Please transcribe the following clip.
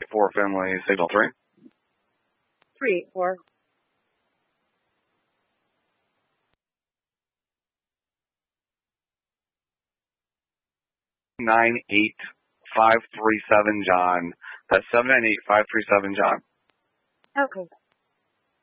784 Finley, signal 3. 384. 98537 John. That's 798-537 John. Okay.